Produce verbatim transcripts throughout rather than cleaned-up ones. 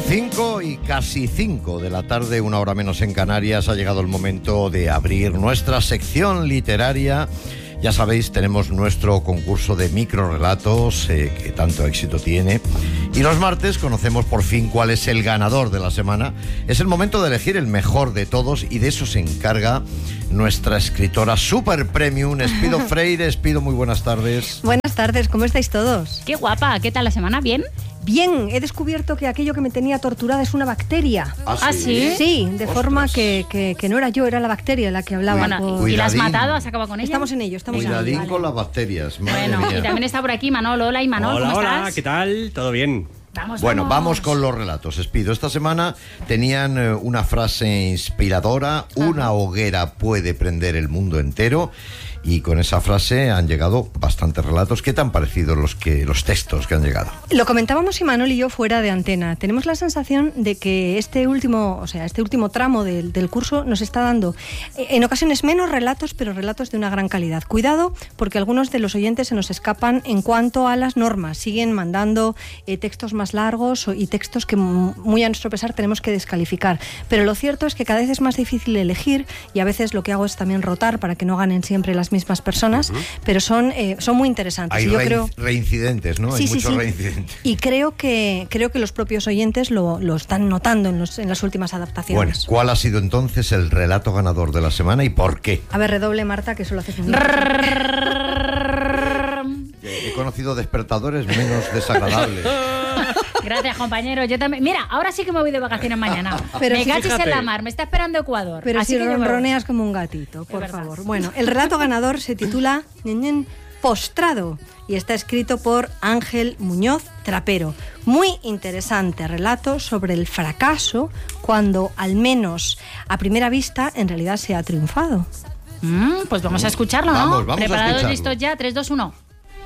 cinco y casi cinco de la tarde, una hora menos en Canarias, ha llegado el momento de abrir nuestra sección literaria. Ya sabéis, tenemos nuestro concurso de microrelatos eh, que tanto éxito tiene. Y los martes conocemos por fin cuál es el ganador de la semana. Es el momento de elegir el mejor de todos y de eso se encarga nuestra escritora super premium, Espido Freire. Espido, muy buenas tardes. Buenas tardes, ¿cómo estáis todos? Qué guapa, ¿qué tal la semana? ¿Bien? Bien, he descubierto que aquello que me tenía torturada es una bacteria. ¿Ah, ¿Ah, sí? Sí, de Ostras. forma que, que, que no era yo, era la bacteria la que hablaba. Bueno, por... ¿y la has Cuidadín. matado? ¿Has acabado con ella? Estamos en ello, estamos en ello. Cuidadín Vale. con las bacterias, madre Bueno, mía. y también está por aquí Manol. Hola, y Manol, Hola, ¿cómo hola, estás? ¿qué tal? ¿Todo bien? Vamos, Bueno, vamos. vamos con los relatos, Espido. Esta semana tenían eh, una frase inspiradora: una hoguera puede prender el mundo entero. Y con esa frase han llegado bastantes relatos. ¿Qué te han parecido los, que, los textos que han llegado? Lo comentábamos Imanol y yo fuera de antena. Tenemos la sensación de que este último, o sea, este último tramo del, del curso nos está dando eh, en ocasiones menos relatos, pero relatos de una gran calidad. Cuidado, porque algunos de los oyentes se nos escapan en cuanto a las normas. Siguen mandando eh, textos más largos y textos que muy a nuestro pesar tenemos que descalificar. Pero lo cierto es que cada vez es más difícil elegir y a veces lo que hago es también rotar para que no ganen siempre las mismas personas, uh-huh. pero son, eh, son muy interesantes. Hay y yo rein- creo... reincidentes, ¿no? Sí, Hay sí, muchos sí. reincidentes. Y creo que creo que los propios oyentes lo, lo están notando en, los, en las últimas Bueno, adaptaciones. ¿cuál ha sido entonces el relato ganador de la semana y por qué? A ver, redoble, Marta, que eso lo haces muy bien. He conocido despertadores menos desagradables. Gracias, compañero. Yo también. Mira, ahora sí que me voy de vacaciones mañana. Pero me sí, cachis en fíjate. la mar. Me está esperando Ecuador. Pero Así si que yo me voy. ronroneas como un gatito, por verdad. favor. Bueno, el relato ganador se titula ñen, ñen, Postrado y está escrito por Ángel Muñoz Trapero. Muy interesante relato sobre el fracaso cuando, al menos a primera vista, en realidad se ha triunfado. Mm, pues vamos a escucharlo, ¿no? Vamos, vamos a ¿Preparados, escucharlo. listos ya? tres, dos, uno.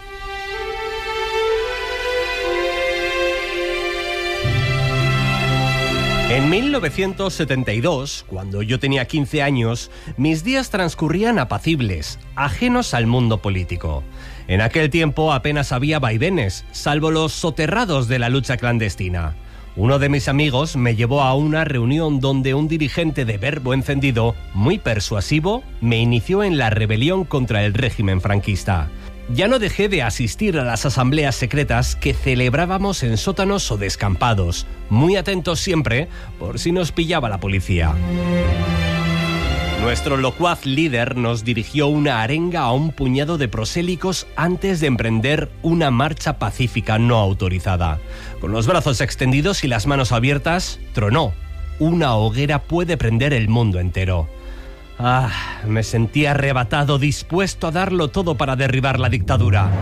En mil novecientos setenta y dos, cuando yo tenía quince años, mis días transcurrían apacibles, ajenos al mundo político. En aquel tiempo apenas había vaivenes, salvo los soterrados de la lucha clandestina. Uno de mis amigos me llevó a una reunión donde un dirigente de verbo encendido, muy persuasivo, me inició en la rebelión contra el régimen franquista. Ya no dejé de asistir a las asambleas secretas que celebrábamos en sótanos o descampados, muy atentos siempre por si nos pillaba la policía. Nuestro locuaz líder nos dirigió una arenga a un puñado de prosélicos antes de emprender una marcha pacífica no autorizada. Con los brazos extendidos y las manos abiertas, tronó: una hoguera puede prender el mundo entero. Ah, me sentí arrebatado, dispuesto a darlo todo para derribar la dictadura.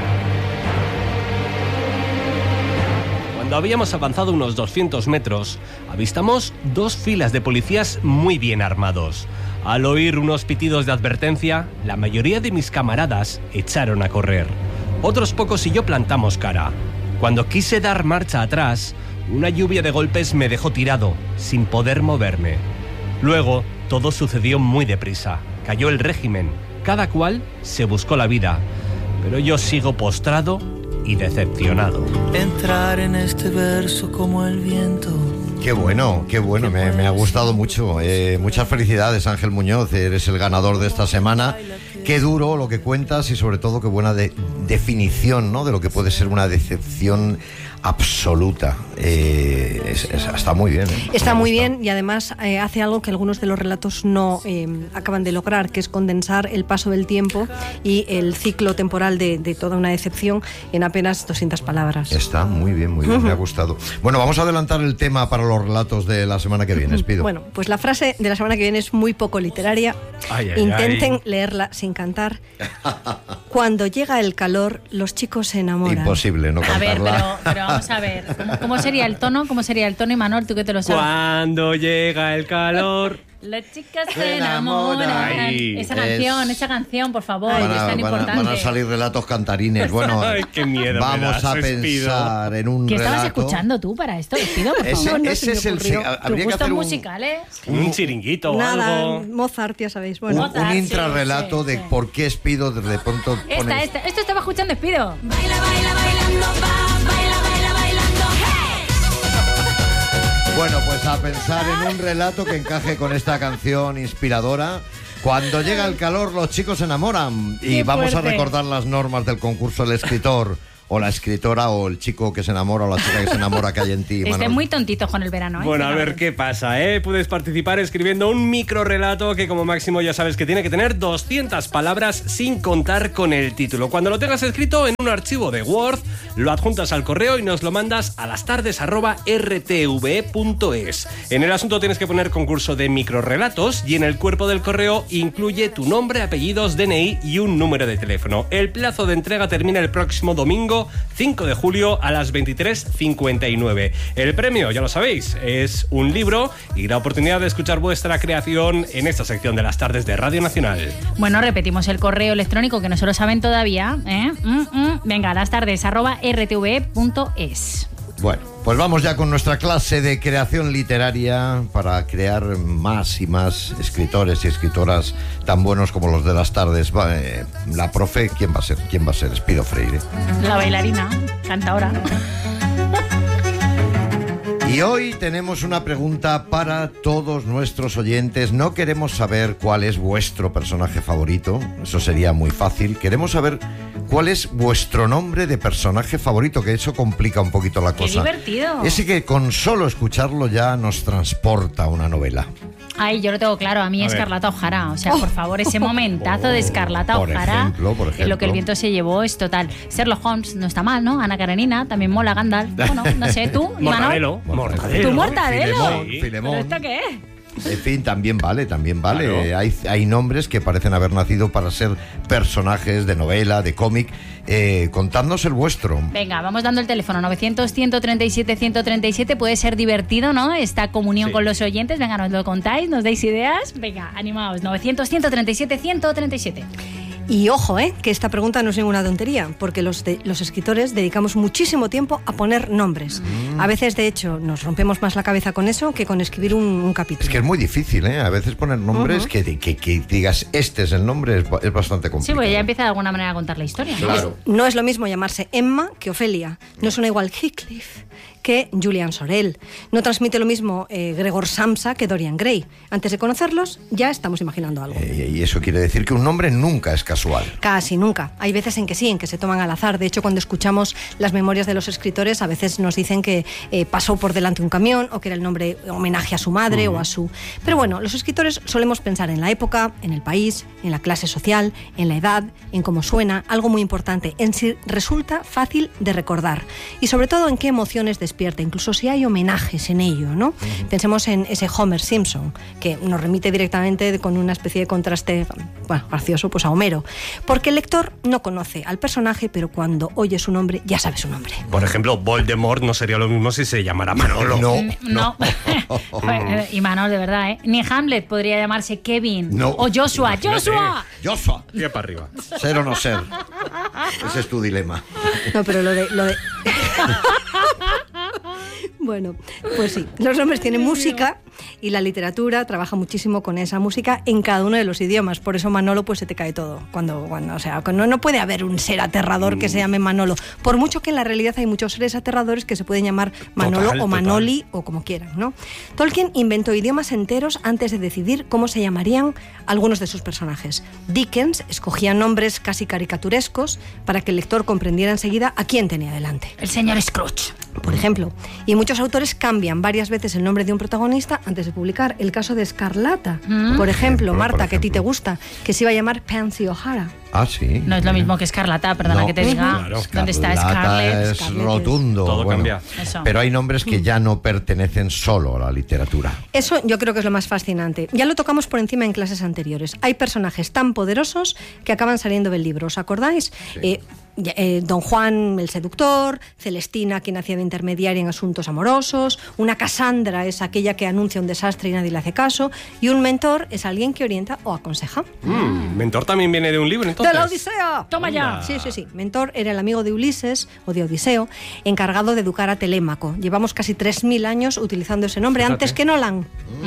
Cuando habíamos avanzado unos doscientos metros, avistamos dos filas de policías muy bien armados. Al oír unos pitidos de advertencia, la mayoría de mis camaradas echaron a correr. Otros pocos y yo plantamos cara. Cuando quise dar marcha atrás, una lluvia de golpes me dejó tirado, sin poder moverme. Luego, todo sucedió muy deprisa. Cayó el régimen. Cada cual se buscó la vida. Pero yo sigo postrado y decepcionado. Entrar en este verso como el viento. Qué bueno, qué bueno, me, me ha gustado mucho. Eh, muchas felicidades, Ángel Muñoz, eres el ganador de esta semana. Qué duro lo que cuentas y sobre todo qué buena de- definición, ¿no?, de lo que puede ser una decepción absoluta. Eh, es- es- está muy bien. ¿eh? Está Me muy gusta. bien y además eh, hace algo que algunos de los relatos no eh, acaban de lograr, que es condensar el paso del tiempo y el ciclo temporal de, de toda una decepción en apenas doscientas palabras. Está muy bien, muy bien, me ha gustado. Bueno, vamos a adelantar el tema para los relatos de la semana que viene, Espido. Bueno, pues la frase de la semana que viene es muy poco literaria. Ay, ay, Intenten ay. leerla sin cantar. Cuando llega el calor, los chicos se enamoran. Imposible no A ver, cantarla. pero, pero vamos a ver. ¿Cómo, cómo sería el tono? ¿Cómo sería el tono, Imanol? ¿Tú que te lo sabes? Cuando llega el calor. Las chicas Se se enamoran. enamoran. Ay, esa es- canción, esa canción, por favor, Van que es a, tan van a- importante. van a salir relatos cantarines. Bueno, Ay, qué miedo me vamos das, a Espido. pensar en un ¿Qué estabas relato. escuchando tú para esto, Espido? Por Ese- favor, no ese se me es el ocurrió. se- habría Tus que gustos hacer un- musicales. Un chiringuito o Nada, algo. Mozart, ya sabéis. Un, Bueno, Mozart, un sí, intrarrelato sí, de sí. por qué Espido de pronto pone... Esta, esta. Esto estaba escuchando Espido. Baila, baila, bailando, va, baila, baila, bailando, hey. Bueno, pues a pensar en un relato que encaje con esta canción inspiradora. Cuando llega el calor, los chicos se enamoran. Y Qué vamos fuerte. a recordar las normas del concurso del escritor, o la escritora, o el chico que se enamora, o la chica que se enamora que hay en ti. Estén Manolo. muy tontitos con el verano, ¿eh? Bueno, a ver Fíjate. qué pasa, ¿eh? Puedes participar escribiendo un microrelato que como máximo ya sabes que tiene que tener doscientas palabras sin contar con el título. Cuando lo tengas escrito en un archivo de Word, lo adjuntas al correo y nos lo mandas a lastardes arroba r t v e punto es. En el asunto tienes que poner concurso de microrelatos y en el cuerpo del correo incluye tu nombre, apellidos, D N I y un número de teléfono. El plazo de entrega termina el próximo domingo cinco de julio a las veintitrés cincuenta y nueve. El premio, ya lo sabéis, es un libro y la oportunidad de escuchar vuestra creación en esta sección de las tardes de Radio Nacional. Bueno, repetimos el correo electrónico que no se lo saben todavía, ¿eh? Mm, mm. Venga, las tardes arroba r t v e punto es. Bueno, pues vamos ya con nuestra clase de creación literaria para crear más y más escritores y escritoras tan buenos como los de las tardes. Va, eh, la profe, ¿quién va a ser? ¿Quién va a ser? Espido Freire. La bailarina, cantadora. Y hoy tenemos una pregunta para todos nuestros oyentes. No queremos saber cuál es vuestro personaje favorito, eso sería muy fácil. Queremos saber cuál es vuestro nombre de personaje favorito, que eso complica un poquito la ¡Qué cosa. divertido! Ese que con solo escucharlo ya nos transporta a una novela. Ay, yo lo tengo claro, a mí A Escarlata O'Hara. O sea, por favor, ese momentazo de Escarlata Por O'Hara, ejemplo, por en lo que el ejemplo. viento se llevó es total. Sherlock Holmes no está mal, ¿no? Ana Karenina también mola, Gandalf. Bueno, no sé, tú, Imanol. Mortadelo. Mortadelo. ¿Tu Mortadelo? Filemón, Sí. Filemón. ¿Pero esto qué es? En fin, también vale, también vale. Claro. Eh, hay, hay nombres que parecen haber nacido para ser personajes de novela, de cómic. Eh, contadnos el vuestro. Venga, vamos dando el teléfono novecientos, ciento treinta y siete, ciento treinta y siete. Puede ser divertido, ¿no? Esta comunión Sí. con los oyentes. Venga, nos lo contáis, nos dais ideas. Venga, animaos. novecientos, ciento treinta y siete, ciento treinta y siete. Y ojo, ¿eh? Que esta pregunta no es ninguna tontería, porque los, de- los escritores dedicamos muchísimo tiempo a poner nombres. A veces, de hecho, nos rompemos más la cabeza con eso que con escribir un, un capítulo. Es que es muy difícil, ¿eh? A veces poner nombres que, que, que digas, este es el nombre, es, ba- es bastante Sí, complicado. porque ya empieza de alguna manera a contar la historia. ¿no? Claro. No es lo mismo llamarse Emma que Ofelia. No suena igual Heathcliff que Julian Sorel. No transmite lo mismo eh, Gregor Samsa que Dorian Gray. Antes de conocerlos, ya estamos imaginando algo. Eh, y eso quiere decir que un nombre nunca es casual. Casi nunca. Hay veces en que sí, en que se toman al azar. De hecho, cuando escuchamos las memorias de los escritores, a veces nos dicen que eh, pasó por delante un camión o que era el nombre homenaje a su madre o a su... Pero bueno, los escritores solemos pensar en la época, en el país, en la clase social, en la edad, en cómo suena, algo muy importante, en si resulta fácil de recordar y sobre todo en qué emociones despierta, incluso si hay homenajes en ello, ¿no? Pensemos en ese Homer Simpson, que nos remite directamente con una especie de contraste, bueno, gracioso, pues a Homero. Porque el lector no conoce al personaje, pero cuando oye su nombre, ya sabe su nombre. Por ejemplo, Voldemort no sería lo mismo si se llamara Manolo. No, No. Joder, y Manol, de verdad, ¿eh? Ni Hamlet podría llamarse Kevin. no. O Joshua. Imagínate. ¡Joshua! Joshua, Pie para arriba. ser o no ser. Ese es tu dilema. No, pero lo de... Lo de... Bueno, pues sí, los nombres tienen música y la literatura trabaja muchísimo con esa música en cada uno de los idiomas. Por eso Manolo pues se te cae todo. Cuando, cuando, o sea, no, no puede haber un ser aterrador que se llame Manolo. Por mucho que en la realidad hay muchos seres aterradores que se pueden llamar Manolo Total, o total. Manoli o como quieran, ¿no? Tolkien inventó idiomas enteros antes de decidir cómo se llamarían algunos de sus personajes. Dickens escogía nombres casi caricaturescos para que el lector comprendiera enseguida a quién tenía delante. El señor Scrooge. Por ejemplo, y muchos autores cambian varias veces el nombre de un protagonista antes de publicar. El caso de Escarlata, Mm. por ejemplo, Por Marta, que a ti te ejemplo. gusta, que se iba a llamar Pansy O'Hara. Ah, sí. No es lo mismo que Escarlata, perdona No. que te diga. Claro. ¿Dónde está Escarlata Scarlett? es Scarlett es- rotundo. Todo cambia. Eso. Pero hay nombres que ya no pertenecen solo a la literatura. Eso yo creo que es lo más fascinante. Ya lo tocamos por encima en clases anteriores. Hay personajes tan poderosos que acaban saliendo del libro. ¿Os acordáis? Eh, ya- eh, Don Juan, el seductor, Celestina, quien hacía de intermediaria en asuntos amorosos, una Cassandra es aquella que anuncia un desastre y nadie le hace caso, y un mentor es alguien que orienta o aconseja. Mm, Mentor también viene de un libro, entonces. ¡De la Odisea! Toma ya. Sí, sí, sí. Mentor era el amigo de Ulises, o de Odiseo, encargado de educar a Telémaco. Llevamos casi tres mil años utilizando ese nombre, Fíjate. antes que Nolan. Mm,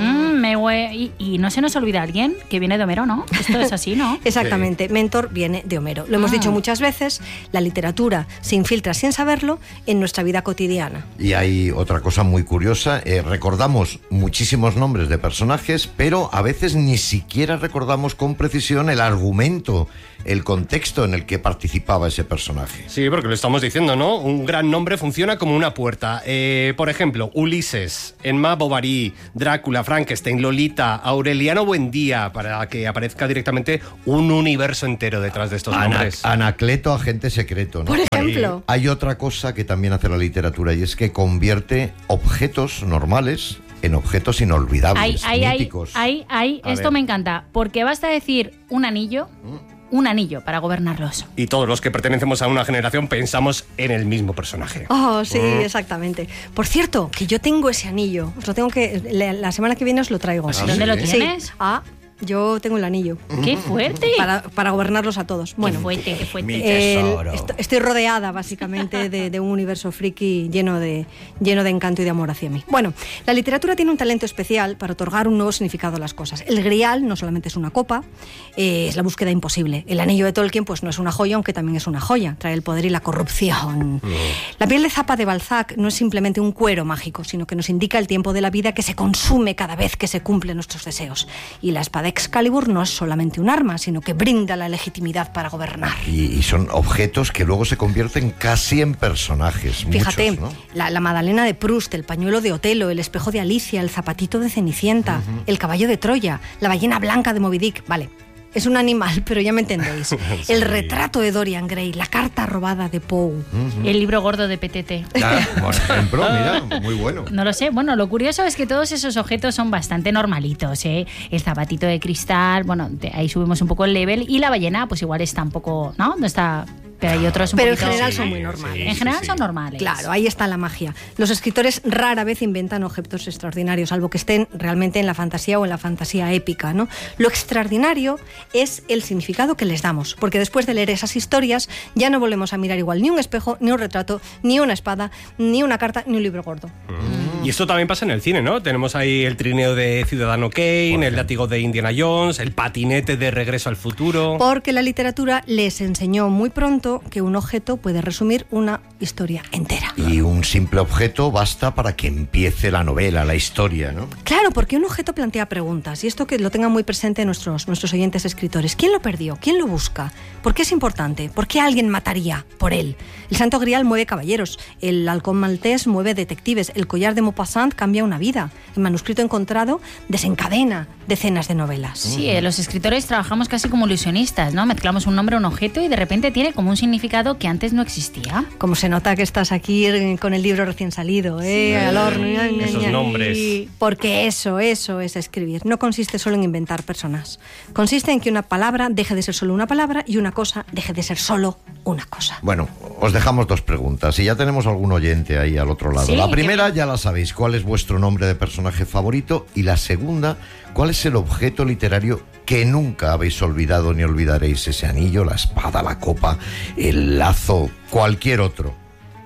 me hue- y, y no se nos olvida alguien que viene de Homero, ¿no? Esto es así, ¿no? Exactamente, Mentor viene de Homero. Lo hemos Ah. dicho muchas veces, la literatura se infiltra sin saberlo en nuestra vida cotidiana. Y hay otra cosa muy curiosa, eh, recordamos muchísimos nombres de personajes, pero a veces ni siquiera recordamos con precisión el argumento, el contexto en el que participaba ese personaje. Sí, porque lo estamos diciendo, ¿no? Un gran nombre funciona como una puerta. Eh, por ejemplo, Ulises, Emma Bovary, Drácula, Frankenstein, Lolita, Aureliano Buendía, para que aparezca directamente un universo entero detrás de estos Ana- nombres. Anacleto, agente secreto, ¿no? Por ejemplo. Hay otra cosa que también hace la literatura y es que convierte objetos normales en objetos inolvidables, Ay, ay, míticos. ay, ay, A esto ver. me encanta, porque basta decir un anillo, un anillo para gobernarlos. Y todos los que pertenecemos a una generación pensamos en el mismo personaje. Oh, sí, exactamente. Por cierto, que yo tengo ese anillo. Os lo tengo que... La, la semana que viene os lo traigo. sí? ¿Dónde lo Sí. tienes? Ah, yo tengo el anillo. ¡Qué fuerte! Para, para gobernarlos a todos. Bueno, ¡Qué fuerte, qué fuerte! Mi el- tesoro. est- estoy rodeada básicamente de, de un universo friki lleno de, lleno de encanto y de amor hacia mí. Bueno, la literatura tiene un talento especial para otorgar un nuevo significado a las cosas. El grial no solamente es una copa, eh, es la búsqueda imposible. El anillo de Tolkien pues no es una joya, aunque también es una joya. Trae el poder y la corrupción. La piel de Zapa de Balzac no es simplemente un cuero mágico, sino que nos indica el tiempo de la vida que se consume cada vez que se cumplen nuestros deseos. Y la espada Excalibur no es solamente un arma, sino que brinda la legitimidad para gobernar. Y, y son objetos que luego se convierten casi en personajes. Fíjate, muchos, ¿no? la, la Madalena de Proust, el pañuelo de Otelo, el espejo de Alicia, el zapatito de Cenicienta, el caballo de Troya, la ballena blanca de Moby Dick. Vale, es un animal, pero ya me entendéis. El retrato de Dorian Gray, la carta robada de Poe. El libro gordo de P T T. Ya, por ejemplo, mira, muy bueno. No lo sé. Bueno, lo curioso es que todos esos objetos son bastante normalitos, ¿eh? El zapatito de cristal, bueno, de- ahí subimos un poco el level. Y la ballena, pues igual está un poco, ¿no? No está... Pero hay otros un Pero en poquito- general Sí, son muy normales. En general son normales. Claro, ahí está la magia. Los escritores rara vez inventan objetos extraordinarios, salvo que estén realmente en la fantasía o en la fantasía épica, ¿no? Lo extraordinario es el significado que les damos, porque después de leer esas historias ya no volvemos a mirar igual ni un espejo, ni un retrato, ni una espada, ni una carta, ni un libro gordo. Y esto también pasa en el cine, ¿no? Tenemos ahí el trineo de Ciudadano Kane, el látigo de Indiana Jones, el patinete de Regreso al Futuro. Porque la literatura les enseñó muy pronto que un objeto puede resumir una historia entera. Y un simple objeto basta para que empiece la novela, la historia, ¿no? Claro, porque un objeto plantea preguntas, y esto que lo tengan muy presente nuestros, nuestros oyentes escritores. ¿Quién lo perdió? ¿Quién lo busca? ¿Por qué es importante? ¿Por qué alguien mataría por él? El Santo Grial mueve caballeros, el halcón maltés mueve detectives, el collar de Maupassant cambia una vida, el manuscrito encontrado desencadena decenas de novelas. Sí, eh, los escritores trabajamos casi como ilusionistas, ¿no? Mezclamos un nombre, un objeto y de repente tiene como un significado que antes no existía. Como se nota que estás aquí eh, con el libro recién salido, ¿eh? Al horno. ña, ña, Esos ña. nombres. Porque eso, eso es escribir. No consiste solo en inventar personas. Consiste en que una palabra deje de ser solo una palabra y una cosa deje de ser solo una cosa. Bueno, os dejamos dos preguntas y ya tenemos algún oyente ahí al otro lado. Sí, La qué primera bien. ya la sabéis, ¿cuál es vuestro nombre de personaje favorito? Y la segunda, ¿cuál es el objeto literario que nunca habéis olvidado ni olvidaréis? Ese anillo, la espada, la copa, el lazo, cualquier otro.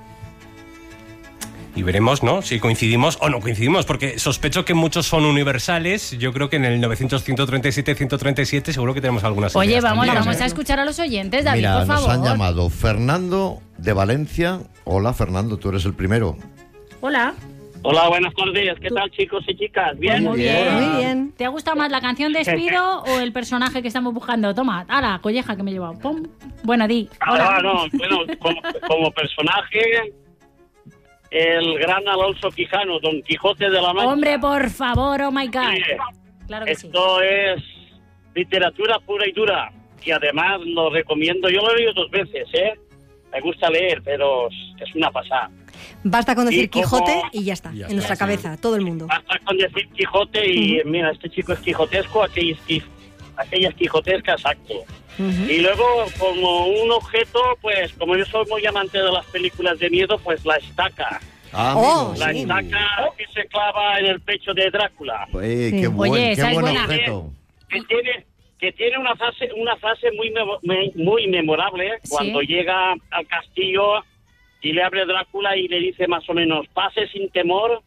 Y veremos, ¿no? Si coincidimos o no coincidimos, porque sospecho que muchos son universales. Yo creo que en el novecientos, ciento treinta y siete, ciento treinta y siete seguro que tenemos algunas Oye, ideas vamos, también, vamos ¿eh? a escuchar a los oyentes, David, Mira, por nos favor. han llamado Fernando de Valencia. Hola, Fernando, tú eres el primero. Hola. Hola, buenas tardes. ¿Qué tal, chicos y chicas? ¿Bien? Muy bien. bien. Muy bien. ¿Te ha gustado más la canción de Despido o el personaje que estamos buscando? Toma, a la colleja que me he llevado. Pum. Bueno, di. Hola. Ah, no, bueno, como, como personaje, el gran Alonso Quijano, Don Quijote de la Mancha. Hombre, por favor, oh my God. Sí, Claro que sí. esto es literatura pura y dura. Y además lo recomiendo. Yo lo he leído dos veces, ¿eh? Me gusta leer, pero es una pasada. Basta con decir Y como- Quijote y ya está, Ya en nuestra está, sí. cabeza, todo el mundo. Basta con decir Quijote y mira, este chico es quijotesco, aquella es, quij- aquella es quijotesca, exacto. Ujú. Y luego, como un objeto, pues como yo soy muy amante de las películas de miedo, pues la estaca. Ah, Oh, amigo. La sí. estaca que se clava en el pecho de Drácula. Eh, Sí. qué buen, Oye, qué esa es buen buena. objeto. Que tiene, que tiene una frase, una frase muy, memo- me- muy memorable Sí. cuando llega al castillo y le abre Drácula y le dice más o menos, pase sin temor,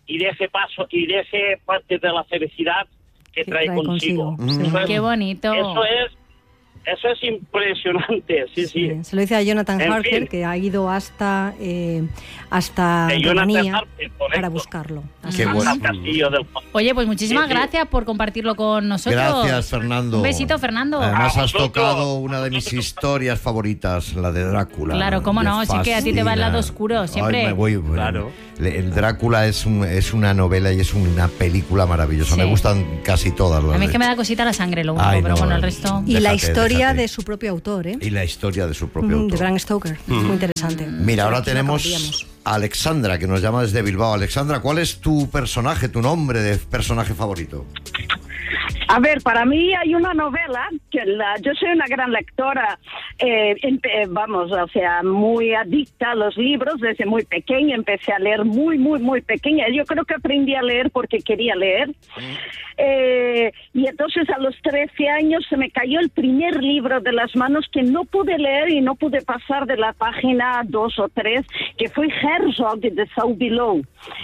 y de ese paso y de ese parte de la felicidad que, que trae, trae consigo. consigo. Sí. Eso es, qué bonito. Eso es Eso es impresionante, sí, sí. sí. Se lo dice a Jonathan en Harker, fin. que ha ido hasta eh, hasta Rumanía Harker, para buscarlo. Qué bueno. Oye, pues muchísimas sí, sí. gracias por compartirlo con nosotros. Gracias, Fernando. Un besito, Fernando. Además has tocado una de mis historias favoritas, la de Drácula. Claro, cómo no, sí que a ti te va el lado oscuro, siempre. Ay, me voy, bueno, Claro. El Drácula es, un, es una novela y es una película maravillosa. Sí. Me gustan casi todas las A mí es de- que me da cosita la sangre, lo único, Ay, pero no, bueno, el resto... Y la Déjate, historia déjate. de su propio autor, ¿eh? Y la historia de su propio Mm, autor. de Bram Stoker. Es muy interesante. Mira, ahora Aquí no tenemos acabaríamos. a Alexandra, que nos llama desde Bilbao. Alexandra, ¿cuál es tu personaje, tu nombre de personaje favorito? A ver, para mí hay una novela que la, yo soy una gran lectora, eh, empe- vamos, o sea, muy adicta a los libros desde muy pequeña. Empecé a leer muy, muy, muy pequeña. Yo creo que aprendí a leer porque quería leer. Eh, y entonces a los trece años se me cayó el primer libro de las manos que no pude leer y no pude pasar de la página dos o tres, que fue Herzog de Saul Bellow.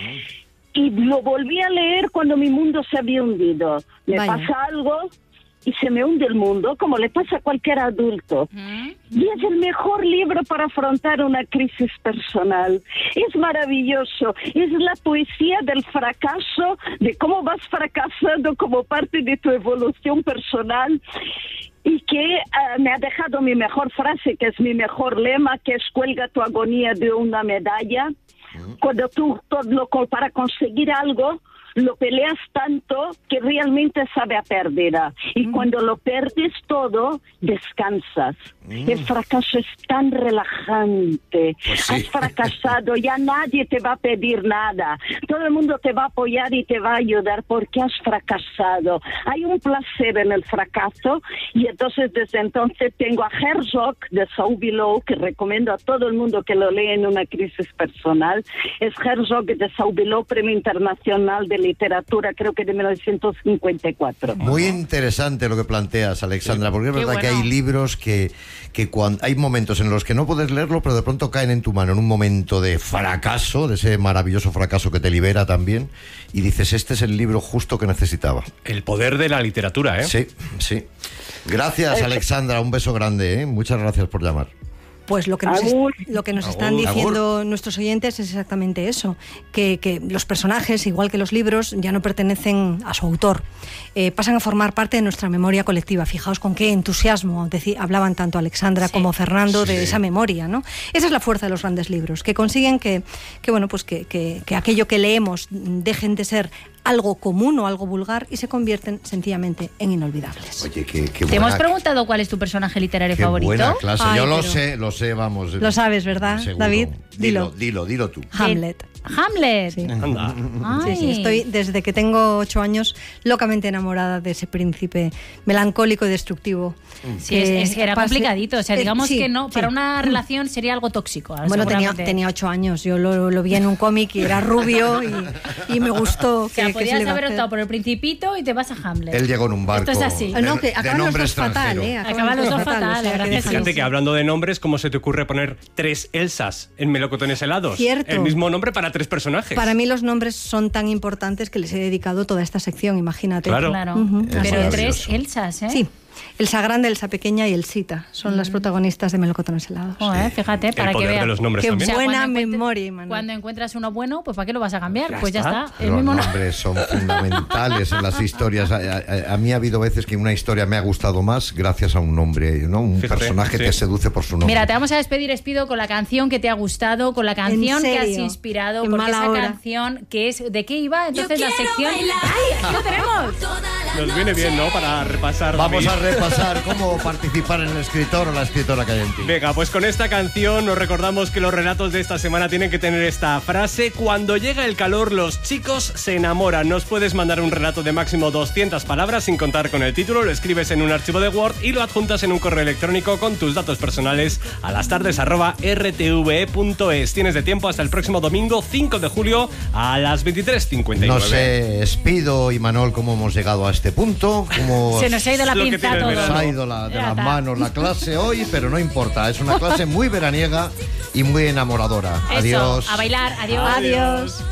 Y lo volví a leer cuando mi mundo se había hundido. Me Vaya. pasa algo y se me hunde el mundo, como le pasa a cualquier adulto. ¿Mm? Y es el mejor libro para afrontar una crisis personal. Es maravilloso. Es la poesía del fracaso, de cómo vas fracasando como parte de tu evolución personal. Y que uh, me ha dejado mi mejor frase, que es mi mejor lema, que es cuelga tu agonía de una medalla. Cuando tú todo lo, para conseguir algo lo peleas tanto que realmente sabe a pérdida. Y mm. cuando lo perdes todo, descansas. Mm. El fracaso es tan relajante. Pues sí. Has fracasado, ya nadie te va a pedir nada. Todo el mundo te va a apoyar y te va a ayudar porque has fracasado. Hay un placer en el fracaso y entonces desde entonces tengo a Herzog de Saul Bellow, que recomiendo a todo el mundo que lo lea en una crisis personal. Es Herzog de Saul Bellow, Premio Internacional de Literatura, creo que de mil novecientos cincuenta y cuatro. Muy interesante lo que planteas, Alexandra, porque es Qué verdad bueno. que hay libros que, que cuando, hay momentos en los que no puedes leerlo, pero de pronto caen en tu mano en un momento de fracaso, de ese maravilloso fracaso que te libera también, y dices, este es el libro justo que necesitaba. El poder de la literatura, ¿eh? Sí, sí. Gracias, Alexandra, un beso grande, ¿eh? Muchas gracias por llamar. Pues lo que nos, es- Agur. lo que nos Agur. están diciendo Agur. nuestros oyentes es exactamente eso, que, que los personajes, igual que los libros, ya no pertenecen a su autor, eh, pasan a formar parte de nuestra memoria colectiva. Fijaos con qué entusiasmo deci- hablaban tanto Alexandra Sí. como Fernando de Sí. esa memoria, ¿no? Esa es la fuerza de los grandes libros, que consiguen que, que bueno, pues que, que, que aquello que leemos dejen de ser algo común o algo vulgar y se convierten sencillamente en inolvidables. Oye, qué, qué ¿Te buena, hemos preguntado cuál es tu personaje literario qué favorito? buena clase. Ay, Yo lo pero- sé, lo sé, vamos. Lo sabes, ¿verdad, Seguro. David? Dilo, Dilo. dilo, dilo tú. Hamlet. Hamlet. Sí. Anda. Ay. Sí, sí, estoy desde que tengo ocho años locamente enamorada de ese príncipe melancólico y destructivo. Sí, es, es que era pase- complicadito. O sea, eh, digamos sí, que no, para sí. una relación sería algo tóxico. Bueno, tenía, seguramente. tenía ocho años, yo lo, lo vi en un cómic y era rubio y, y me gustó. O sea, que- que se podías le iba a haber hacer. optado por el Principito y te vas a Hamlet. Él llegó en un barco. Esto es así. de- Ah, no, que de acaban los nombre dos fatal, extranjero. ¿eh? Acaban los dos fatal, la o sea, verdad que que dejan- sí. Fíjate que hablando de nombres, ¿cómo se te ocurre poner tres Elsas en melocotones helados? Cierto. El mismo nombre para tres personajes. Para mí los nombres son tan importantes que les he dedicado toda esta sección, imagínate. Claro. Claro. Ujú. Es Pero maravilloso. tres Elsas, ¿eh? Sí, Elsa Grande, Elsa Pequeña y Elsita son las protagonistas de Melocotones helados. Joder, fíjate, para poder que de veas. los nombres Qué también. buena cuando encuentres- memoria, Imanol. Cuando encuentras uno bueno, pues ¿para qué lo vas a cambiar? Ya pues ya está. está. El Los mismo no- nombres son fundamentales en las historias. A, a- a mí ha habido veces que una historia me ha gustado más gracias a un nombre, ¿no? Un Fíjate, personaje sí. te seduce por su nombre. Mira, te vamos a despedir, Espido, con la canción que te ha gustado, con la canción que has serio? inspirado, Qué porque mala esa hora. canción que es ¿de qué iba? Entonces Yo la quiero sección. bailar. ¡Ay! ¡Lo tenemos! Nos viene bien, ¿no? Para repasar. Vamos David. a repasar cómo participar en el escritor o la escritora que hay en ti. Venga, pues con esta canción nos recordamos que los relatos de esta semana tienen que tener esta frase: cuando llega el calor, los chicos se enamoran. Nos puedes mandar un relato de máximo doscientas palabras sin contar con el título, lo escribes en un archivo de Word y lo adjuntas en un correo electrónico con tus datos personales a lastardes arroba r t v e punto es. Tienes de tiempo hasta el próximo domingo cinco de julio a las veintitrés cincuenta y nueve. No sé, Espido y Manol, cómo hemos llegado a este punto. Cómo Se nos ha ido la Es lo que pinza tiene el todo. verano. nos ha ido la- de Ya las está. manos la clase hoy, pero no importa. Es una clase muy veraniega y muy enamoradora. Eso, Adiós. a bailar, adiós. Adiós.